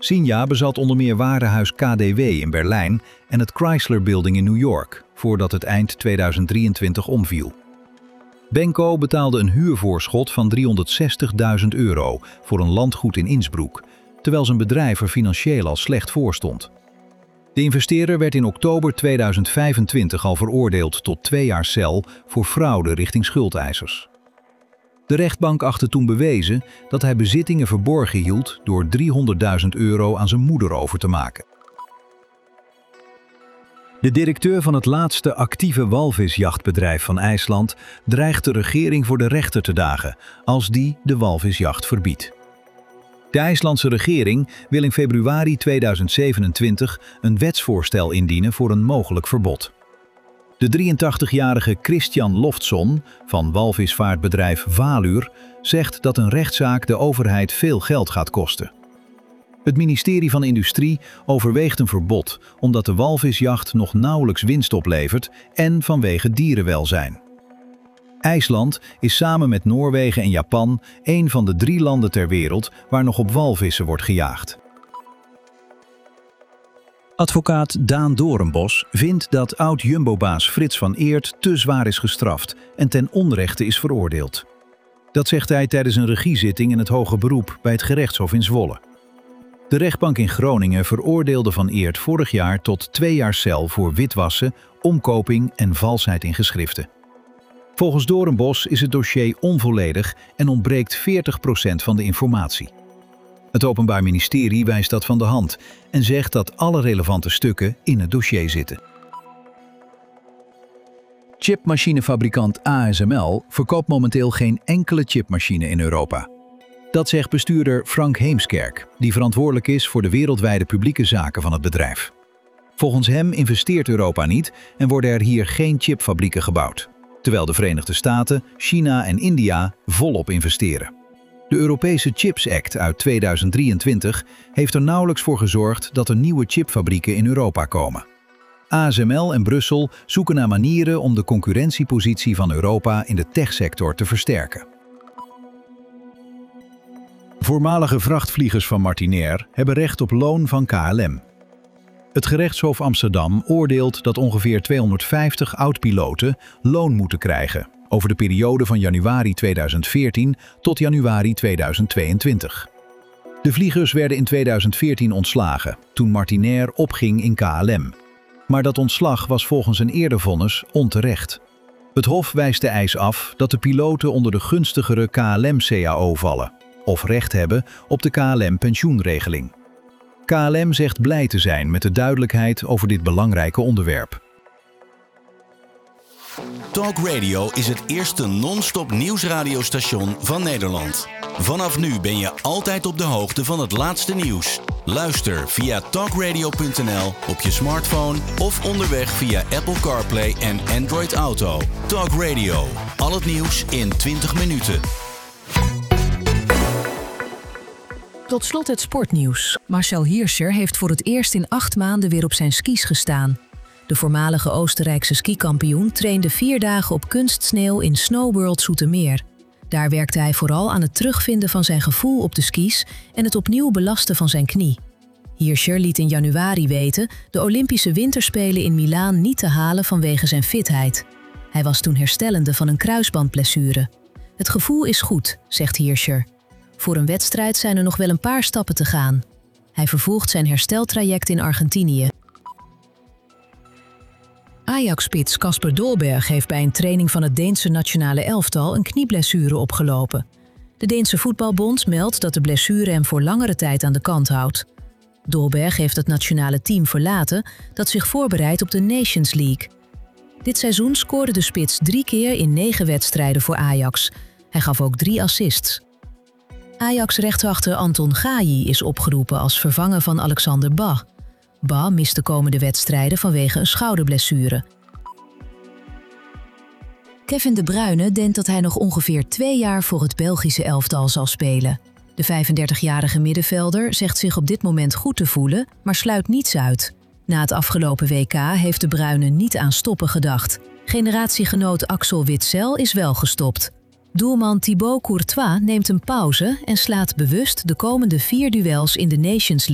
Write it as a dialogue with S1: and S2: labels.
S1: Signa bezat onder meer warenhuis KDW in Berlijn en het Chrysler Building in New York, voordat het eind 2023 omviel. Benko betaalde een huurvoorschot van €360.000 voor een landgoed in Innsbruck, terwijl zijn bedrijf er financieel al slecht voor stond. De investeerder werd in oktober 2025 al veroordeeld tot 2 jaar cel voor fraude richting schuldeisers. De rechtbank achtte toen bewezen dat hij bezittingen verborgen hield door €300.000 aan zijn moeder over te maken. De directeur van het laatste actieve walvisjachtbedrijf van IJsland dreigt de regering voor de rechter te dagen als die de walvisjacht verbiedt. De IJslandse regering wil in februari 2027 een wetsvoorstel indienen voor een mogelijk verbod. De 83-jarige Christian Loftsson van walvisvaartbedrijf Valur zegt dat een rechtszaak de overheid veel geld gaat kosten. Het ministerie van Industrie overweegt een verbod omdat de walvisjacht nog nauwelijks winst oplevert en vanwege dierenwelzijn. IJsland is samen met Noorwegen en Japan een van de 3 landen ter wereld waar nog op walvissen wordt gejaagd. Advocaat Daan Doornbos vindt dat oud-Jumbo-baas Frits van Eert te zwaar is gestraft en ten onrechte is veroordeeld. Dat zegt hij tijdens een regiezitting in het hoger beroep bij het gerechtshof in Zwolle. De rechtbank in Groningen veroordeelde Van Eert vorig jaar tot 2 jaar cel voor witwassen, omkoping en valsheid in geschriften. Volgens Doornbos is het dossier onvolledig en ontbreekt 40% van de informatie. Het Openbaar Ministerie wijst dat van de hand en zegt dat alle relevante stukken in het dossier zitten. Chipmachinefabrikant ASML verkoopt momenteel geen enkele chipmachine in Europa. Dat zegt bestuurder Frank Heemskerk, die verantwoordelijk is voor de wereldwijde publieke zaken van het bedrijf. Volgens hem investeert Europa niet en worden er hier geen chipfabrieken gebouwd, terwijl de Verenigde Staten, China en India volop investeren. De Europese Chips Act uit 2023 heeft er nauwelijks voor gezorgd dat er nieuwe chipfabrieken in Europa komen. ASML en Brussel zoeken naar manieren om de concurrentiepositie van Europa in de techsector te versterken. Voormalige vrachtvliegers van Martinair hebben recht op loon van KLM. Het gerechtshof Amsterdam oordeelt dat ongeveer 250 oud-piloten loon moeten krijgen over de periode van januari 2014 tot januari 2022. De vliegers werden in 2014 ontslagen toen Martinair opging in KLM. Maar dat ontslag was volgens een eerder vonnis onterecht. Het hof wijst de eis af dat de piloten onder de gunstigere KLM-CAO vallen of recht hebben op de KLM-pensioenregeling. KLM zegt blij te zijn met de duidelijkheid over dit belangrijke onderwerp.
S2: Talk Radio is het eerste non-stop nieuwsradiostation van Nederland. Vanaf nu ben je altijd op de hoogte van het laatste nieuws. Luister via talkradio.nl op je smartphone of onderweg via Apple CarPlay en Android Auto. Talk Radio, al het nieuws in 20 minuten.
S3: Tot slot het sportnieuws. Marcel Hirscher heeft voor het eerst in 8 maanden weer op zijn skis gestaan. De voormalige Oostenrijkse skikampioen trainde 4 dagen op kunstsneeuw in Snowworld Zoetermeer. Daar werkte hij vooral aan het terugvinden van zijn gevoel op de skis en het opnieuw belasten van zijn knie. Hirscher liet in januari weten de Olympische Winterspelen in Milaan niet te halen vanwege zijn fitheid. Hij was toen herstellende van een kruisbandblessure. Het gevoel is goed, zegt Hirscher. Voor een wedstrijd zijn er nog wel een paar stappen te gaan. Hij vervolgt zijn hersteltraject in Argentinië. Ajax-spits Kasper Dolberg heeft bij een training van het Deense nationale elftal een knieblessure opgelopen. De Deense voetbalbond meldt dat de blessure hem voor langere tijd aan de kant houdt. Dolberg heeft het nationale team verlaten dat zich voorbereidt op de Nations League. Dit seizoen scoorde de spits 3 keer in 9 wedstrijden voor Ajax. Hij gaf ook 3 assists. Ajax-rechtsachter Anton Gaayi is opgeroepen als vervanger van Alexander Bah. Bah mist de komende wedstrijden vanwege een schouderblessure. Kevin De Bruyne denkt dat hij nog ongeveer 2 jaar voor het Belgische elftal zal spelen. De 35-jarige middenvelder zegt zich op dit moment goed te voelen, maar sluit niets uit. Na het afgelopen WK heeft De Bruyne niet aan stoppen gedacht. Generatiegenoot Axel Witsel is wel gestopt. Doelman Thibaut Courtois neemt een pauze en slaat bewust de komende 4 duels in de Nations League